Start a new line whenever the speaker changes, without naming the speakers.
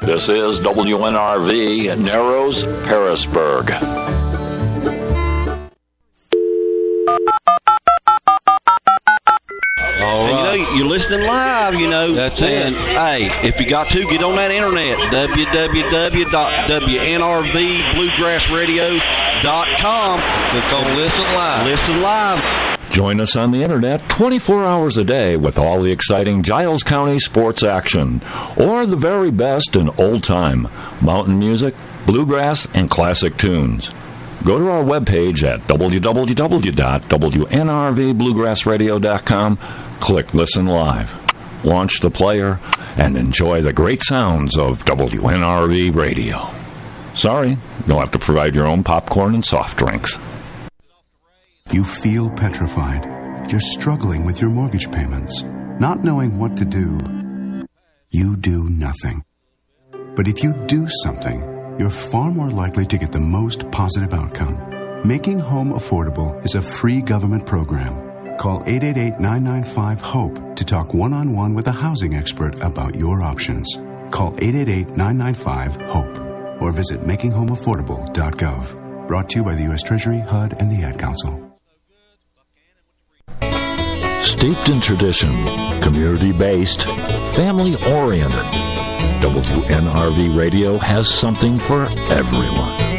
This is WNRV, Narrows, Harrisburg.
All right.
You're listening live,
That's it.
Hey, if you got to, get on that internet, www.WNRVBluegrassradio.com.
Click on Listen Live.
Listen live.
Join us on the internet 24 hours a day with all the exciting Giles County sports action, or the very best in old-time mountain music, bluegrass, and classic tunes. Go to our webpage at www.WNRVBluegrassradio.com, click Listen Live, launch the player, and enjoy the great sounds of WNRV Radio. Sorry, you'll have to provide your own popcorn and soft drinks.
You feel petrified. You're struggling with your mortgage payments, not knowing what to do. You do nothing. But if you do something, you're far more likely to get the most positive outcome. Making Home Affordable is a free government program. Call 888-995-HOPE to talk one-on-one with a housing expert about your options. Call 888-995-HOPE or visit makinghomeaffordable.gov. Brought to you by the U.S. Treasury, HUD, and the Ad Council.
Steeped in tradition, community-based, family-oriented, WNRV Radio has something for everyone.